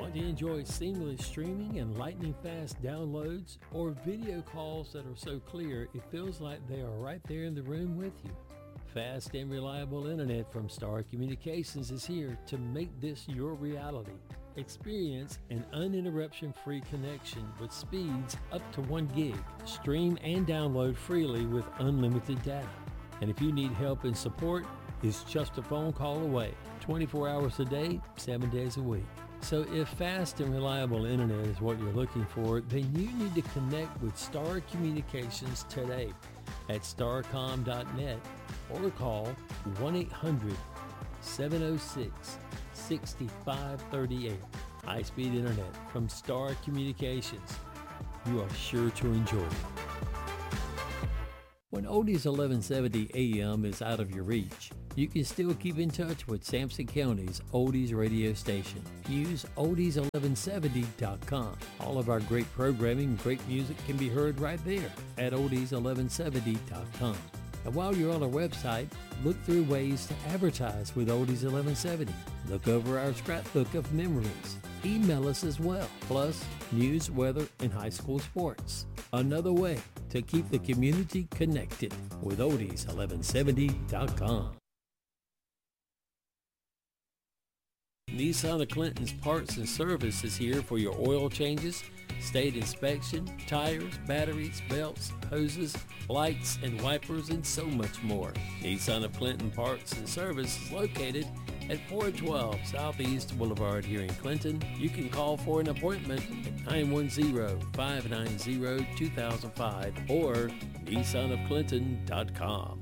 Want to enjoy seamless streaming and lightning-fast downloads, or video calls that are so clear it feels like they are right there in the room with you? Fast and reliable internet from Star Communications is here to make this your reality. Experience an uninterruption-free connection with speeds up to 1 gig. Stream and download freely with unlimited data. And if you need help and support, it's just a phone call away, 24 hours a day, 7 days a week. So if fast and reliable internet is what you're looking for, then you need to connect with Star Communications today at starcom.net or call 1-800-706-6538. High-speed internet from Star Communications. You are sure to enjoy it. When Oldies 1170 AM is out of your reach, you can still keep in touch with Sampson County's Oldies radio station. Use oldies1170.com. All of our great programming and great music can be heard right there at oldies1170.com. And while you're on our website, look through ways to advertise with Oldies 1170. Look over our scrapbook of memories. Email us as well, plus news, weather, and high school sports. Another way to keep the community connected with oldies1170.com. Nissan of Clinton's Parts and Service is here for your oil changes, state inspection, tires, batteries, belts, hoses, lights, and wipers, and so much more. Nissan of Clinton Parts and Service is located at 412 Southeast Boulevard here in Clinton. You can call for an appointment at 910-590-2005 or nissanofclinton.com.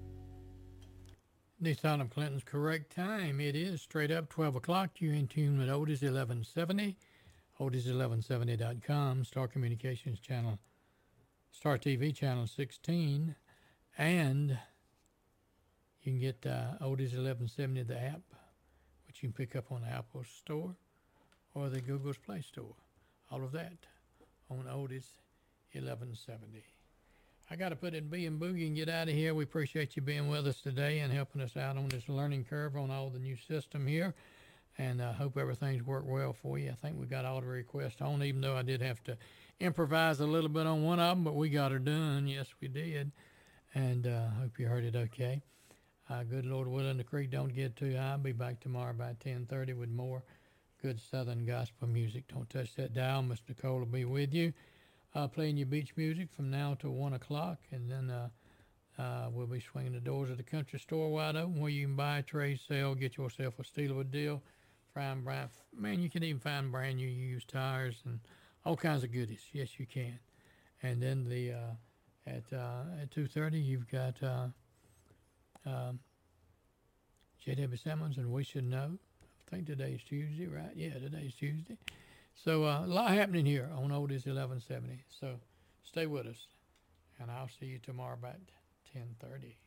Nissan of Clinton's correct time. It is straight up 12 o'clock. You're in tune with Oldies 1170, oldies1170.com, Star Communications Channel, Star TV Channel 16, and you can get Oldies 1170, the app, which you can pick up on the Apple Store or the Google's Play Store. All of that on Oldies 1170. I got to put it in B and Boogie and get out of here. We appreciate you being with us today and helping us out on this learning curve on all the new system here. And I hope everything's worked well for you. I think we got all the requests on, even though I did have to improvise a little bit on one of them, but we got her done. Yes, we did. And I hope you heard it okay. Good Lord willing, the creek don't get too high. I'll be back tomorrow by 10:30 with more good Southern gospel music. Don't touch that dial. Miss Nicole will be with you, playing your beach music from now till 1 o'clock. And then we'll be swinging the doors of the country store wide open where you can buy, trade, sell, get yourself a steal of a deal. Man, you can even find brand new used tires and all kinds of goodies. Yes, you can. And then at 2:30, you've got J.W. Simmons and We Should Know. I think today's Tuesday, right? Yeah, today's Tuesday. So a lot happening here on Oldies 1170. So stay with us, and I'll see you tomorrow about 10:30.